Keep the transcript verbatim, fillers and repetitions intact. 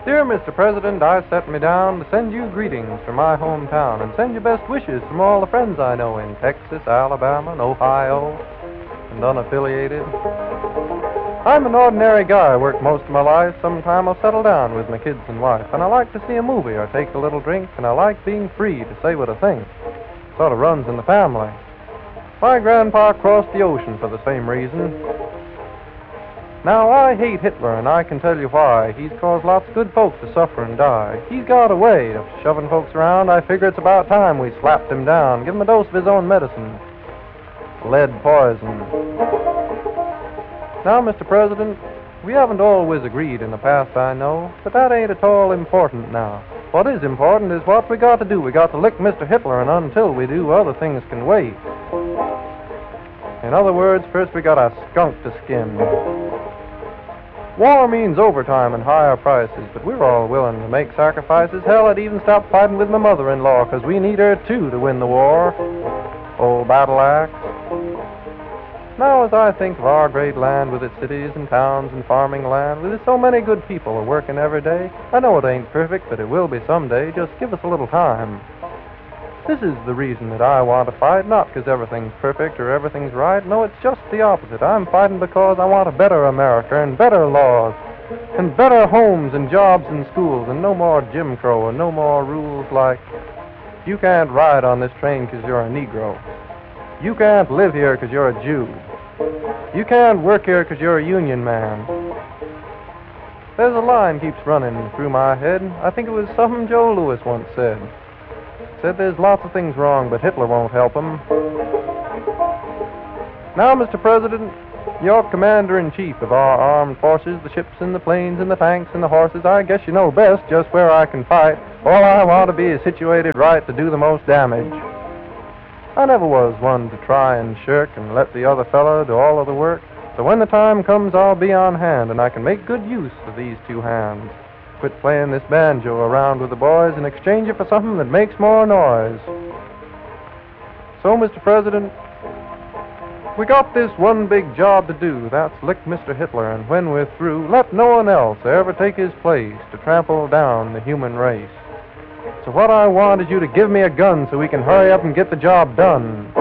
Dear Mister President, I set me down to send you greetings from my hometown and send you best wishes from all the friends I know in Texas, Alabama, and Ohio, and unaffiliated. I'm an ordinary guy. I work most of my life. Sometime I'll settle down with my kids and wife, and I like to see a movie or take a little drink, and I like being free to say what I think. Sort of runs in the family. My grandpa crossed the ocean for the same reason. Now, I hate Hitler, and I can tell you why. He's caused lots of good folks to suffer and die. He's got a way of shoving folks around. I figure it's about time we slapped him down, give him a dose of his own medicine. Lead poison. Now, Mister President, we haven't always agreed in the past, I know, but that ain't at all important now. What is important is what we got to do. We got to lick Mister Hitler, and until we do, other things can wait. In other words, first we got a skunk to skin. War means overtime and higher prices, but we're all willing to make sacrifices. Hell, I'd even stop fighting with my mother-in-law, 'cause we need her, too, to win the war. Old battle axe. Now, as I think of our great land with its cities and towns and farming land, with so many good people working every day, I know it ain't perfect, but it will be someday. Just give us a little time. This is the reason that I want to fight, not because everything's perfect or everything's right. No, it's just the opposite. I'm fighting because I want a better America and better laws and better homes and jobs and schools and no more Jim Crow and no more rules like you can't ride on this train because you're a Negro. You can't live here because you're a Jew. You can't work here because you're a union man. There's a line keeps running through my head. I think it was something Joe Louis once said. Said there's lots of things wrong, but Hitler won't help them. Now, Mister President, you're Commander-in-Chief of our armed forces, the ships and the planes and the tanks and the horses. I guess you know best just where I can fight. All I want to be is situated right to do the most damage. I never was one to try and shirk and let the other fellow do all of the work. So when the time comes, I'll be on hand, and I can make good use of these two hands. Quit playing this banjo around with the boys and exchange it for something that makes more noise. So, Mister President, we got this one big job to do. That's lick Mister Hitler, and when we're through, let no one else ever take his place to trample down the human race. So what I want is you to give me a gun so we can hurry up and get the job done.